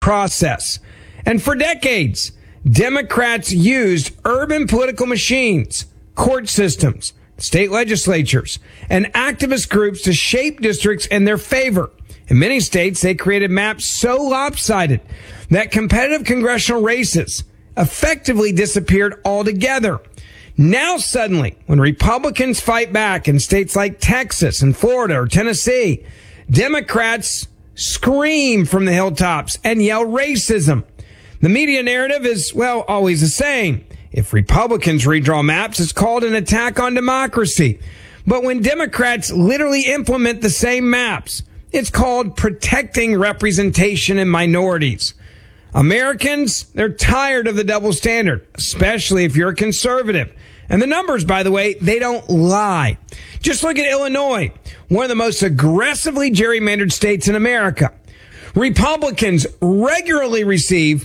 process. And for decades, Democrats used urban political machines, court systems, state legislatures, and activist groups to shape districts in their favor. In many states, they created maps so lopsided that competitive congressional races effectively disappeared altogether. Now suddenly, when Republicans fight back in states like Texas and Florida or Tennessee, Democrats scream from the hilltops and yell racism. The media narrative is, well, always the same. If Republicans redraw maps, it's called an attack on democracy. But when Democrats literally implement the same maps, it's called protecting representation in minorities. Americans, they're tired of the double standard, especially if you're a conservative. And the numbers, by the way, they don't lie. Just look at Illinois, one of the most aggressively gerrymandered states in America. Republicans regularly receive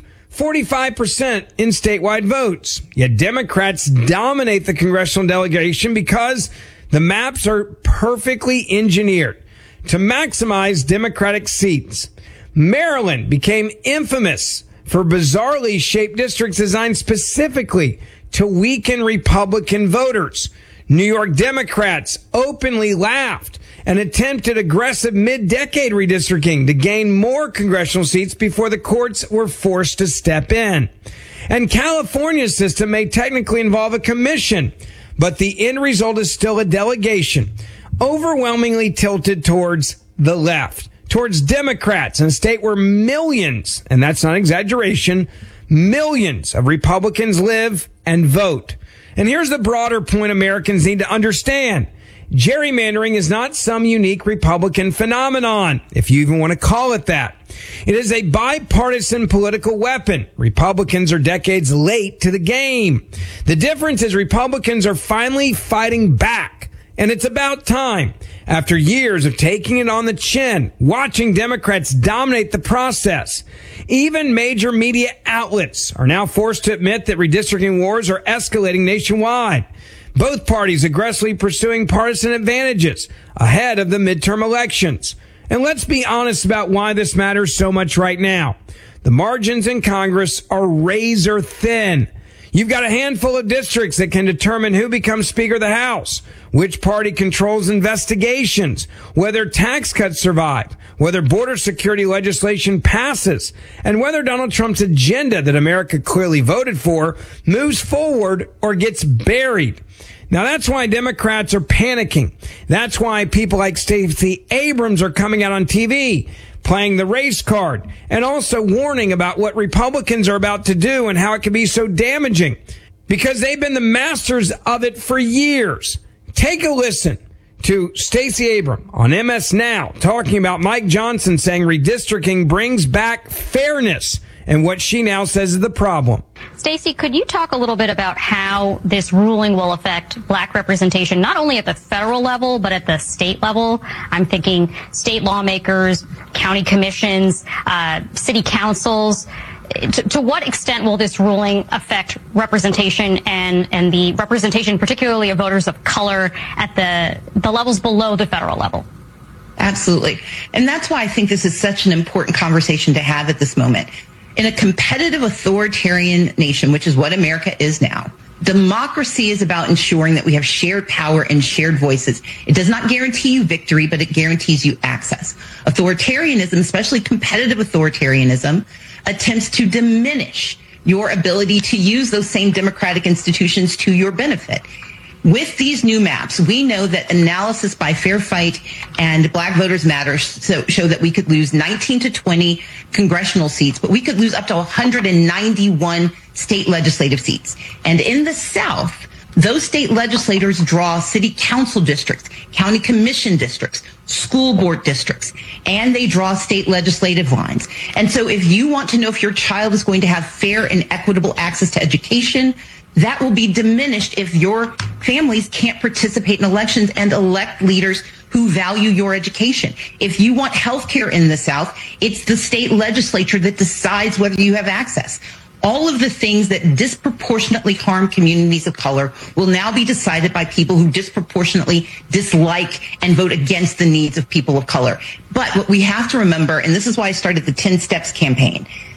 45% in statewide votes. Yet Democrats dominate the congressional delegation because the maps are perfectly engineered to maximize Democratic seats. Maryland became infamous for bizarrely shaped districts designed specifically to weaken Republican voters. New York Democrats openly laughed and attempted aggressive mid-decade redistricting to gain more congressional seats before the courts were forced to step in. And California's system may technically involve a commission, but the end result is still a delegation, overwhelmingly tilted towards the left, towards Democrats, in a state where millions, and that's not exaggeration, millions of Republicans live and vote. And here's the broader point Americans need to understand. Gerrymandering is not some unique Republican phenomenon, if you even want to call it that. It is a bipartisan political weapon. Republicans are decades late to the game. The difference is Republicans are finally fighting back. And it's about time. After years of taking it on the chin, watching Democrats dominate the process, even major media outlets are now forced to admit that redistricting wars are escalating nationwide. Both parties aggressively pursuing partisan advantages ahead of the midterm elections. And let's be honest about why this matters so much right now. The margins in Congress are razor thin. You've got a handful of districts that can determine who becomes Speaker of the House, which party controls investigations, whether tax cuts survive, whether border security legislation passes, and whether Donald Trump's agenda that America clearly voted for moves forward or gets buried. Now, that's why Democrats are panicking. That's why people like Stacey Abrams are coming out on TV, playing the race card, and also warning about what Republicans are about to do and how it can be so damaging, because they've been the masters of it for years. Take a listen to Stacey Abrams on MS Now talking about Mike Johnson saying redistricting brings back fairness and what she now says is the problem. Stacey, could you talk a little bit about how this ruling will affect black representation, not only at the federal level, but at the state level? I'm thinking state lawmakers, county commissions, city councils. To what extent will this ruling affect representation and the representation, particularly of voters of color, at the levels below the federal level? Absolutely. And that's why I think this is such an important conversation to have at this moment. In a competitive authoritarian nation, which is what America is now, democracy is about ensuring that we have shared power and shared voices. It does not guarantee you victory, but it guarantees you access. Authoritarianism, especially competitive authoritarianism, attempts to diminish your ability to use those same democratic institutions to your benefit. With these new maps, we know that analysis by Fair Fight and Black Voters Matter show that we could lose 19 to 20 congressional seats, but we could lose up to 191 state legislative seats. And in the South, those state legislators draw city council districts, county commission districts, school board districts, and they draw state legislative lines. And so if you want to know if your child is going to have fair and equitable access to education, that will be diminished if your families can't participate in elections and elect leaders who value your education. If you want health care in the South, it's the state legislature that decides whether you have access. All of the things that disproportionately harm communities of color will now be decided by people who disproportionately dislike and vote against the needs of people of color. But what we have to remember, and this is why I started the 10 Steps campaign,